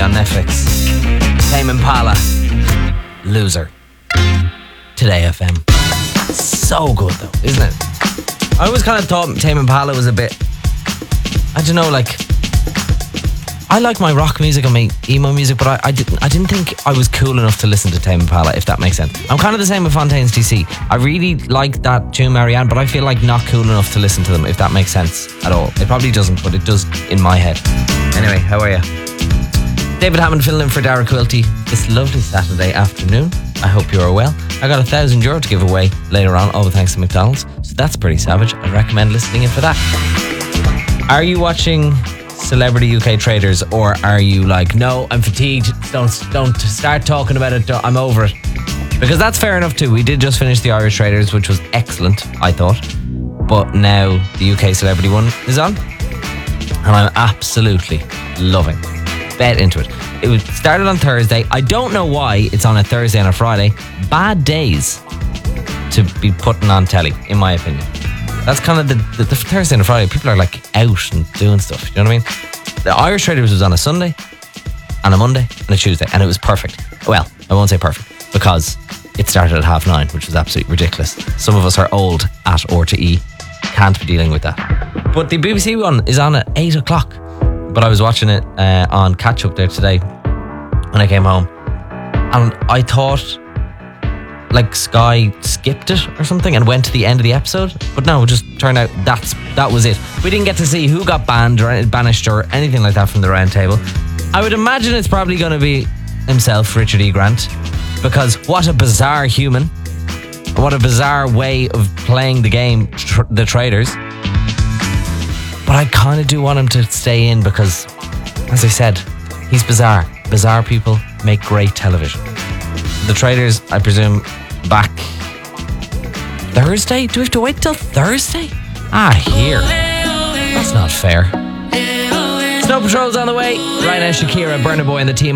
on Netflix. Tame Impala, Loser. Today FM. So good though, isn't it? I always kind of thought Tame Impala was a bit, I don't know, like, I like my rock music and my emo music, but I didn't think I was cool enough to listen to Tame Impala, if that makes sense. I'm kind of the same with Fontaines DC. I really like that tune, Marianne, but I feel like not cool enough to listen to them, if that makes sense at all. It probably doesn't, but it does in my head. Anyway, how are you? David Hammond filling in for Dara Quilty this lovely Saturday afternoon. I hope you're well. I got €1,000 to give away later on, all thanks to McDonald's. So that's pretty savage. I'd recommend listening in for that. Are you watching Celebrity UK Traders, or are you like, no, I'm fatigued, don't start talking about it, I'm over it? Because that's fair enough too. We did just finish the Irish Traders, which was excellent, I thought, but now the UK Celebrity one is on and I'm absolutely loving bet into it. It was started on Thursday. I don't know why it's on a Thursday and a Friday. Bad days to be putting on telly, in my opinion. That's kind of the Thursday and a Friday. People are like out and doing stuff. You know what I mean? The Irish Traders was on a Sunday, and a Monday, and a Tuesday, and it was perfect. Well, I won't say perfect, because it started at 9:30, which was absolutely ridiculous. Some of us are old at RTE, can't be dealing with that. But the BBC one is on at 8 o'clock. But I was watching it on catch up there today when I came home, and I thought like Sky skipped it or something and went to the end of the episode, but no, it just turned out that was it. We didn't get to see who got banned or banished or anything like that from the round table. I would imagine it's probably going to be himself, Richard E. Grant, because what a bizarre human, what a bizarre way of playing the game, the Traders. But I kind of do want him to stay in because, as I said, he's bizarre. Bizarre people make great television. The Traders, I presume, back Thursday? Do we have to wait till Thursday? Here. That's not fair. Snow Patrol's on the way. Right now, Shakira, Burna Boy and the team.